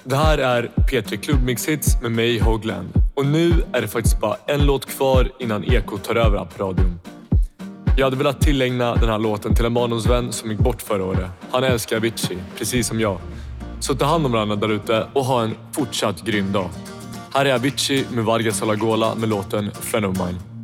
Det här är P3 Klubbmix-hits med mig, Hogland. Och nu är det faktiskt bara en låt kvar innan Eko tar över på radion. Jag hade velat tillägna den här låten till en barndomsvän som gick bort förra året. Han älskar Avicii, precis som jag. Så ta hand om varandra där ute och ha en fortsatt grym dag. Här är Avicii med Vargas Alagola med låten Friend of Mine.